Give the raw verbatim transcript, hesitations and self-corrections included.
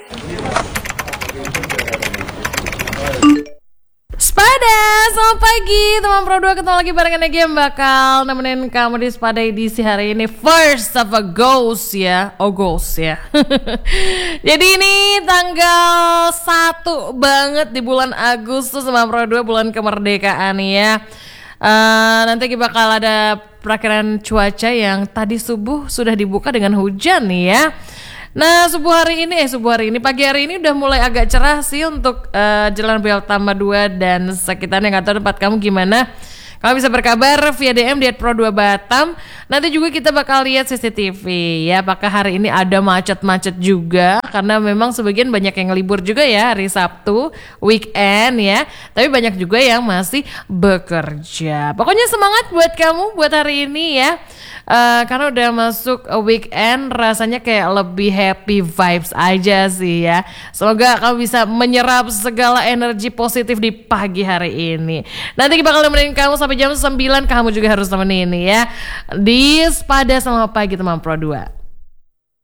Spada, selamat pagi teman Pro dua, ketemu lagi barengan lagi yang bakal nemenin kamu di Spada edisi hari ini. First of a Ghost ya, oh Ghost ya. Jadi ini tanggal satu banget di bulan Agustus teman Pro dua, bulan kemerdekaan ya. Uh, nanti kita bakal ada perakiran cuaca yang tadi subuh sudah dibuka dengan hujan nih ya. Nah subuh hari ini, eh subuh hari ini, pagi hari ini udah mulai agak cerah sih untuk uh, Jalan Bel Tama dua dan sekitarnya. Nggak tahu tempat kamu gimana. Kamu bisa berkabar via D M di at pro dua Batam. Nanti juga kita bakal lihat C C T V ya. Apakah hari ini ada macet-macet juga? Karena memang sebagian banyak yang libur juga ya hari Sabtu, weekend ya. Tapi banyak juga yang masih bekerja. Pokoknya semangat buat kamu buat hari ini ya. Uh, karena udah masuk weekend, rasanya kayak lebih happy vibes aja sih ya. Semoga kamu bisa menyerap segala energi positif di pagi hari ini. Nanti kita bakal nemenin kamu sampai jam sembilan. Kamu juga harus temenin ya di Spada. Selamat pagi teman Pro dua.